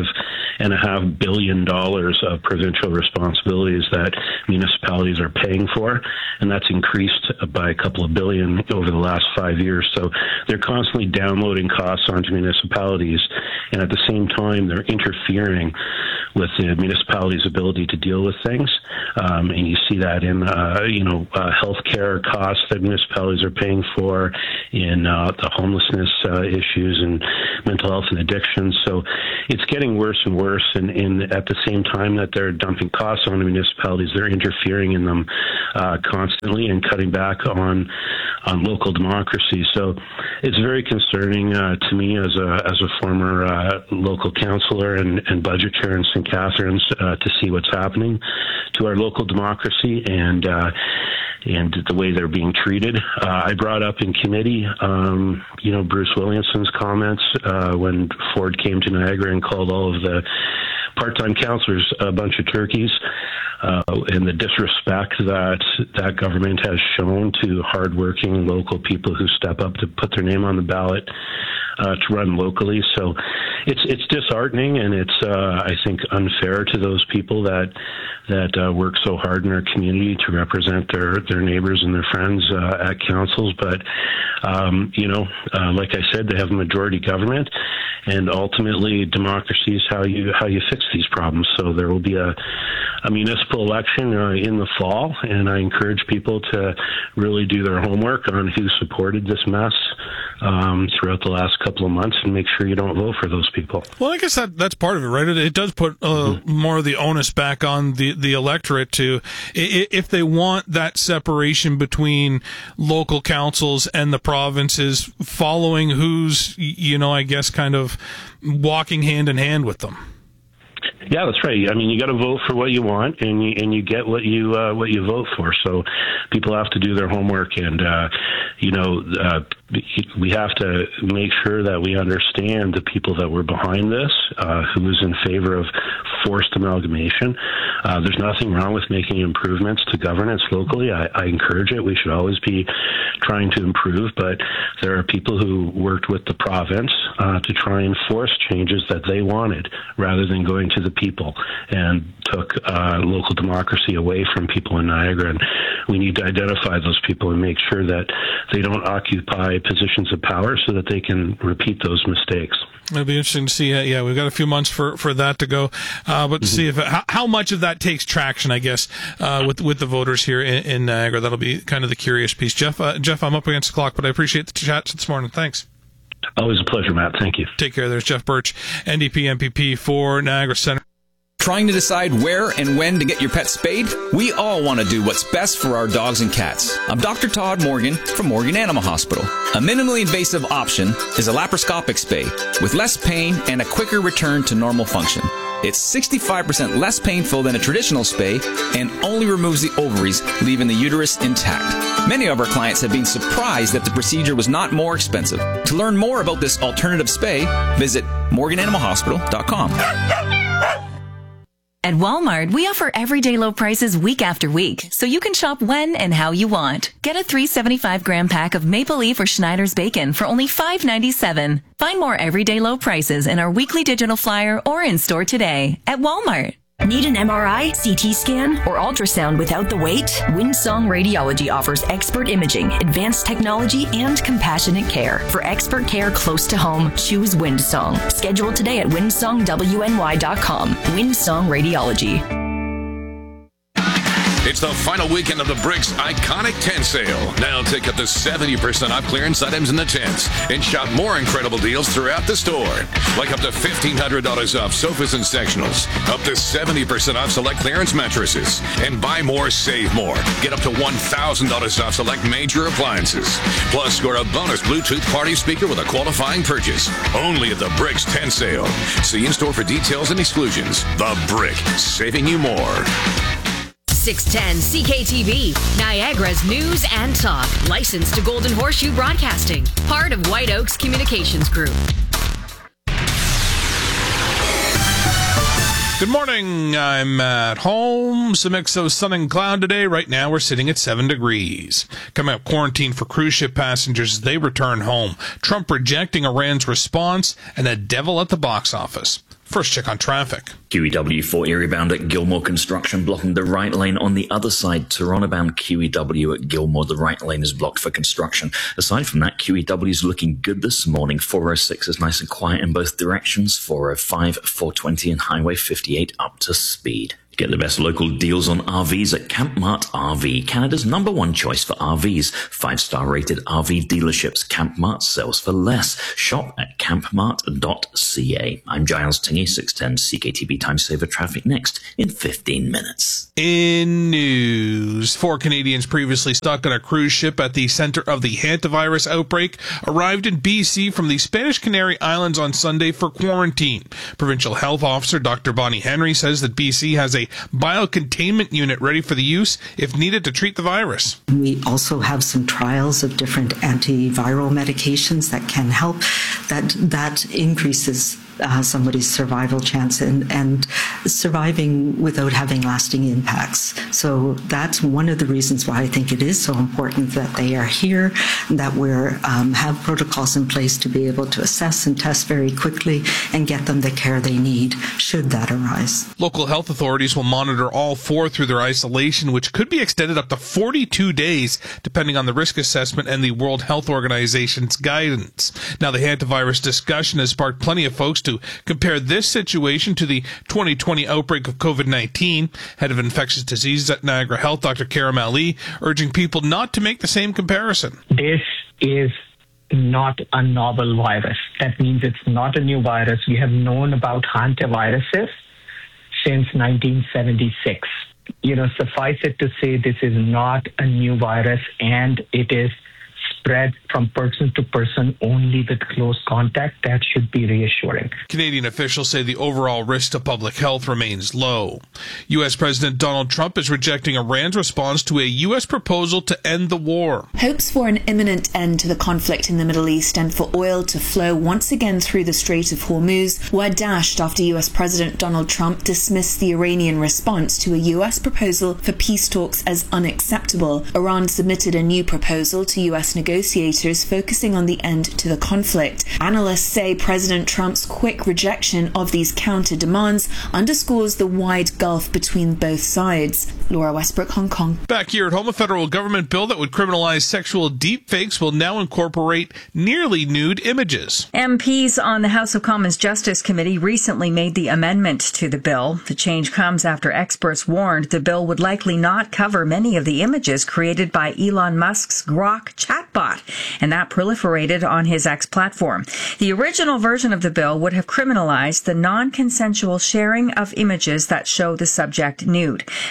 $5.5 billion of provincial responsibilities that municipalities are paying for, and that's increased by a couple of billion over the last 5 years. So they're constantly downloading costs onto municipalities, and at the same time, they're interfering with the municipality's ability to deal with things. And you see that in, healthcare costs that municipalities are paying for, in the homelessness issues and mental health and addiction. So it's getting worse and worse. And at the same time that they're dumping costs on the municipalities, they're interfering in them constantly and cutting back on local democracy. So it's very concerning to me as a former local councillor and budget chair in St. Catharines to see what's happening to our local democracy and the way they're being treated. I brought up in committee, Bruce Williamson's comments when Ford came to Niagara and called all of the part-time councillors a bunch of turkeys, and the disrespect that government has shown to hardworking local people who step up to put their name on the ballot to run locally. So it's disheartening, and it's I think unfair to those people that work so hard in our community to represent their neighbors and their friends at councils. But like I said, they have a majority government, and ultimately democracy is how you fix these problems. So there will be a municipal election in the fall, and I encourage people to really do their homework on who supported this mess throughout the last couple of months, and make sure you don't vote for those people. Well, I guess that's part of it, right? It does put more of the onus back on the electorate to, if they want that separation between local councils and the provinces, following who's, I guess, kind of walking hand in hand with them. Yeah, that's right. I mean, you got to vote for what you want, and you get what you vote for. So people have to do their homework, and we have to make sure that we understand the people that were behind this, who is in favor of forced amalgamation. There's nothing wrong with making improvements to governance locally. I encourage it. We should always be trying to improve, but there are people who worked with the province to try and force changes that they wanted, rather than going to the people, and took local democracy away from people in Niagara. And we need to identify those people and make sure that they don't occupy positions of power so that they can repeat those mistakes. It'll be interesting to see. We've got a few months for that to go, but to see how much of that takes traction, I guess, with the voters here in Niagara. That'll be kind of the curious piece. Jeff, I'm up against the clock, but I appreciate the chat this morning. Thanks. Always a pleasure, Matt. Thank you. Take care. There's Jeff Birch, NDP MPP for Niagara Centre. Trying to decide where and when to get your pet spayed? We all want to do what's best for our dogs and cats. I'm Dr. Todd Morgan from Morgan Animal Hospital. A minimally invasive option is a laparoscopic spay with less pain and a quicker return to normal function. It's 65% less painful than a traditional spay and only removes the ovaries, leaving the uterus intact. Many of our clients have been surprised that the procedure was not more expensive. To learn more about this alternative spay, visit morgananimalhospital.com. At Walmart, we offer everyday low prices week after week, so you can shop when and how you want. Get a 375-gram pack of Maple Leaf or Schneider's bacon for only $5.97. Find more everyday low prices in our weekly digital flyer or in-store today at Walmart. Need an MRI, CT scan, or ultrasound without the wait? Windsong Radiology offers expert imaging, advanced technology, and compassionate care. For expert care close to home, choose Windsong. Schedule today at windsongwny.com. Windsong Radiology. It's the final weekend of the Bricks Iconic Tent Sale. Now take up to 70% off clearance items in the tents and shop more incredible deals throughout the store. Like up to $1,500 off sofas and sectionals, up to 70% off select clearance mattresses, and buy more, save more. Get up to $1,000 off select major appliances. Plus, score a bonus Bluetooth party speaker with a qualifying purchase. Only at the Bricks Tent Sale. See in-store for details and exclusions. The Brick, saving you more. 610 CKTV, Niagara's news and talk. Licensed to Golden Horseshoe Broadcasting. Part of White Oaks Communications Group. Good morning. I'm at home. It's a mix of sun and cloud today. Right now, we're sitting at 7 degrees. Coming up, quarantine for cruise ship passengers as they return home. Trump rejecting Iran's response, and a devil at the box office. First check on traffic. QEW 4 area bound at Gilmore construction blocking the right lane. On the other side, Toronto bound QEW at Gilmore, the right lane is blocked for construction. Aside from that, QEW is looking good this morning. 406 is nice and quiet in both directions. 405, 420 and Highway 58 up to speed. Get the best local deals on RVs at Campmart RV, Canada's #1 choice for RVs. 5-star rated RV dealerships. Campmart sells for less. Shop at campmart.ca. I'm Giles Tingy, 610 CKTB Time Saver traffic next in 15 minutes. In news, 4 Canadians previously stuck on a cruise ship at the center of the hantavirus outbreak arrived in BC from the Spanish Canary Islands on Sunday for quarantine. Provincial Health Officer Dr. Bonnie Henry says that BC has a biocontainment unit ready for the use if needed to treat the virus. We also have some trials of different antiviral medications that can help. That increases somebody's survival chance and surviving without having lasting impacts. So that's one of the reasons why I think it is so important that they are here, that we have protocols in place to be able to assess and test very quickly and get them the care they need should that arise. Local health authorities will monitor all 4 through their isolation, which could be extended up to 42 days, depending on the risk assessment and the World Health Organization's guidance. Now, the hantavirus discussion has sparked plenty of folks to compare this situation to the 2020 outbreak of COVID-19. Head of infectious diseases at Niagara Health, Dr. Karam Ali, urging people not to make the same comparison. This is not a novel virus. That means it's not a new virus. We have known about hantaviruses since 1976. Suffice it to say this is not a new virus, and it is spread from person to person only with close contact. That should be reassuring. Canadian officials say the overall risk to public health remains low. U.S. President Donald Trump is rejecting Iran's response to a U.S. proposal to end the war. Hopes for an imminent end to the conflict in the Middle East and for oil to flow once again through the Strait of Hormuz were dashed after U.S. President Donald Trump dismissed the Iranian response to a U.S. proposal for peace talks as unacceptable. Iran submitted a new proposal to U.S. negotiators focusing on the end to the conflict. Analysts say President Trump's quick rejection of these counter demands underscores the wide gulf between both sides. Laura Westbrook, Hong Kong. Back here at home, a federal government bill that would criminalize sexual deepfakes will now incorporate nearly nude images. MPs on the House of Commons Justice Committee recently made the amendment to the bill. The change comes after experts warned the bill would likely not cover many of the images created by Elon Musk's Grok chatbot, and that proliferated on his X platform. The original version of the bill would have criminalized the non-consensual sharing of images that show the subject nude, but experts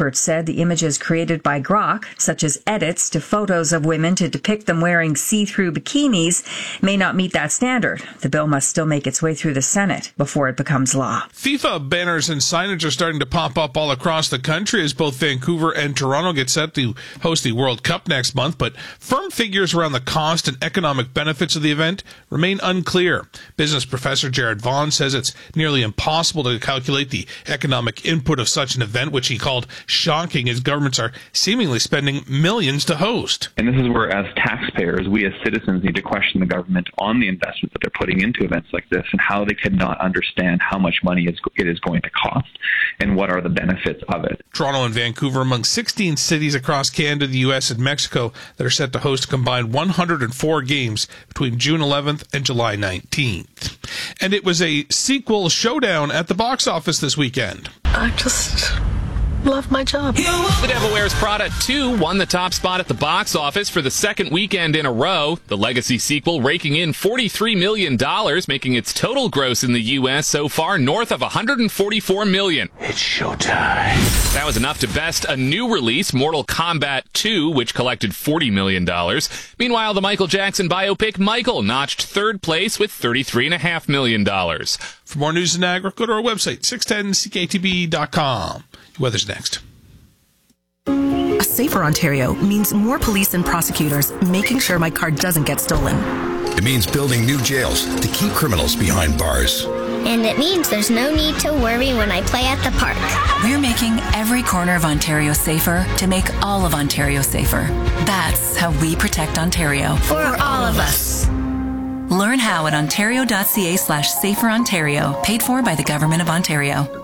experts said the images created by Grok, such as edits to photos of women to depict them wearing see-through bikinis, may not meet that standard. The bill must still make its way through the Senate before it becomes law. FIFA banners and signage are starting to pop up all across the country as both Vancouver and Toronto get set to host the World Cup next month, but firm figures around the cost and economic benefits of the event remain unclear. Business professor Jared Vaughn says it's nearly impossible to calculate the economic input of such an event, which he called shocking, as governments are seemingly spending millions to host. And this is where, as taxpayers, we as citizens need to question the government on the investments that they're putting into events like this and how they cannot understand how much money it is going to cost and what are the benefits of it. Toronto and Vancouver among 16 cities across Canada, the U.S., and Mexico that are set to host a combined 104 games between June 11th and July 19th. And it was a sequel showdown at the box office this weekend. I just love my job. The Devil Wears Prada 2 won the top spot at the box office for the second weekend in a row. The legacy sequel raking in $43 million, making its total gross in the U.S. so far north of $144 million. It's showtime. That was enough to best a new release, Mortal Kombat 2, which collected $40 million. Meanwhile, the Michael Jackson biopic Michael notched third place with $33.5 million. For more news in Niagara, go to our website, 610ckatb.com. Weather's next. A safer Ontario means more police and prosecutors making sure my car doesn't get stolen. It means building new jails to keep criminals behind bars. And it means there's no need to worry when I play at the park. We're making every corner of Ontario safer to make all of Ontario safer. That's how we protect Ontario. For all of us. Learn how at ontario.ca/saferontario, paid for by the Government of Ontario.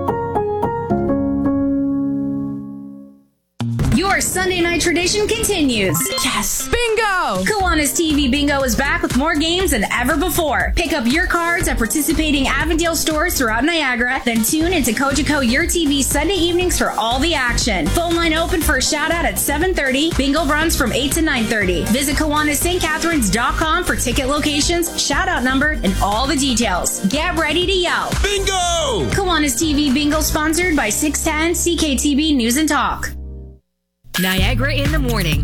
Your Sunday night tradition continues. Yes! Bingo! Kiwanis TV Bingo is back with more games than ever before. Pick up your cards at participating Avondale stores throughout Niagara, then tune into Cogeco Your TV Sunday evenings for all the action. Phone line open for a shout out at 7:30. Bingo runs from 8 to 9:30. Visit KiwanisSt.Catharines.com for ticket locations, shout out number, and all the details. Get ready to yell. Bingo! Kiwanis TV Bingo sponsored by 610 CKTB News and Talk. Niagara in the morning.